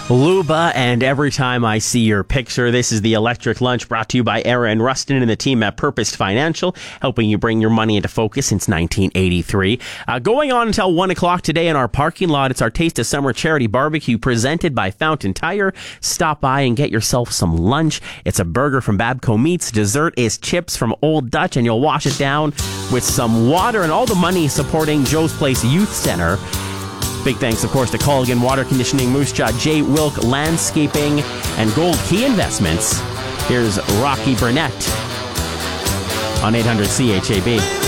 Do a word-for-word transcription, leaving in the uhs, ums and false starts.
Luba, and every time I see your picture. This is the Electric Lunch, brought to you by Aaron Rustin and the team at Purpose Financial, helping you bring your money into focus since nineteen eighty-three. Uh, going on until one o'clock today in our parking lot, it's our Taste of Summer Charity Barbecue presented by Fountain Tire. Stop by and get yourself some lunch. It's a burger from Babco Meats. Dessert is chips from Old Dutch, and you'll wash it down with some water, and all the money supporting Joe's Place Youth Center. Big thanks, of course, to Colligan Water Conditioning, Moose Jaw, J. Wilk Landscaping, and Gold Key Investments. Here's Rocky Burnett on eight hundred C H A B.